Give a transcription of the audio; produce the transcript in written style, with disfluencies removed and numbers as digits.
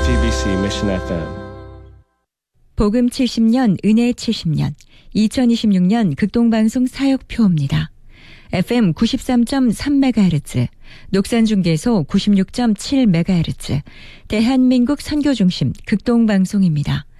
JTBC Mission FM. 복음 70년, 은혜 70년, 2026년 극동방송 사역표입니다. FM 93.3MHz, 녹산중계소 96.7MHz, 대한민국 선교중심 극동방송입니다.